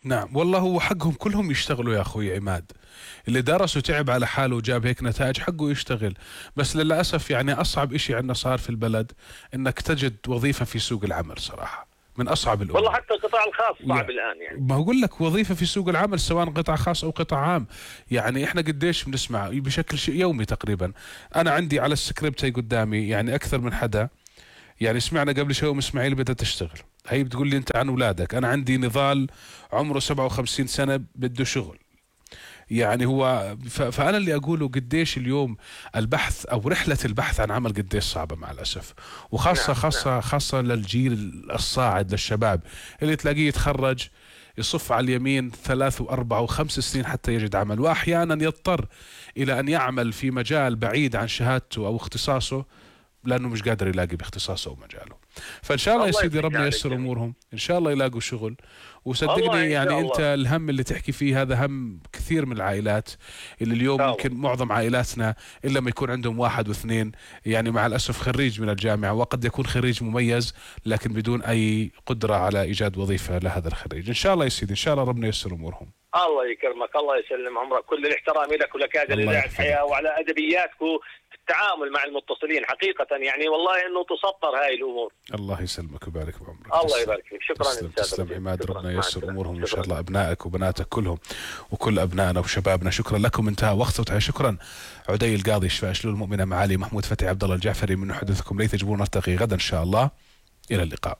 نعم والله هو حقهم كلهم يشتغلوا يا أخوي عماد، اللي درس وتعب على حاله وجاب هيك نتائج حقه يشتغل. بس للأسف يعني أصعب إشي عندنا صار في البلد إنك تجد وظيفة في سوق العمل صراحة، من أصعب والله الأمور. حتى القطاع الخاص صعب الآن يعني. ما أقول لك وظيفة في سوق العمل سواء قطاع خاص أو قطاع عام، يعني إحنا قديش بنسمع بشكل يومي تقريبا. أنا عندي على السكريبت هي قدامي يعني أكثر من حدا، يعني سمعنا قبل شوي أم إسماعيل بدها تشتغل، هي بتقول لي أنت عن أولادك. أنا عندي نضال عمره 57 سنة بده شغل. يعني هو فأنا اللي أقوله قديش اليوم البحث أو رحلة البحث عن عمل قديش صعبة مع الأسف، وخاصة نعم نعم. خاصة للجيل الصاعد للشباب اللي تلاقيه يتخرج يصف على اليمين 3 و4 و5 سنين حتى يجد عمل، وأحيانا يضطر إلى أن يعمل في مجال بعيد عن شهادته أو اختصاصه لانه مش قادر يلاقي باختصاصه ومجاله. فان شاء الله يا الله سيدي يفتح ربنا عليك ييسر جميل. امورهم، ان شاء الله يلاقوا شغل. والله وصدقني ان شاء يعني انت الله. الهم اللي تحكي فيه هذا هم كثير من العائلات، اللي ان اليوم شاء الله. يمكن معظم عائلاتنا الا ما يكون عندهم واحد واثنين يعني مع الاسف خريج من الجامعه، وقد يكون خريج مميز لكن بدون اي قدره على ايجاد وظيفه لهذا الخريج. ان شاء الله يا سيدي ان شاء الله ربنا ييسر امورهم. الله يكرمك، الله يسلم عمرك، كل الاحترام لك ولك هذا إذاعة حياة وعلى أدبياتك في التعامل مع المتصلين حقيقة يعني، والله إنه تسطر هاي الأمور. الله يسلمك ويبارك بعمرك. الله يبارك فيك. شكرا تسلم عماد، ربنا ييسر امورهم ان شاء الله ابنائك وبناتك كلهم وكل ابنائنا وشبابنا. شكرا لكم، انتهى وقت. شكرا عدي القاضي شفاء شلول المؤمنه معالي محمود فتحي عبد الله الجعفري من حدثكم ليث جبور. نلتقي غدا ان شاء الله، الى اللقاء.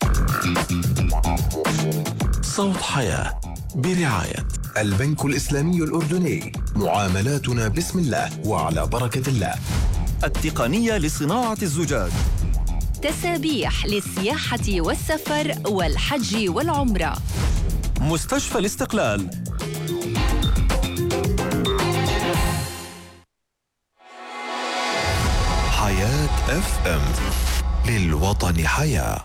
صوت حياة برعاية البنك الإسلامي الأردني، معاملاتنا بسم الله وعلى بركة الله. التقنية لصناعة الزجاج، تسابيح للسياحة والسفر والحج والعمرة، مستشفى الاستقلال. حياة FM، للوطن حياة.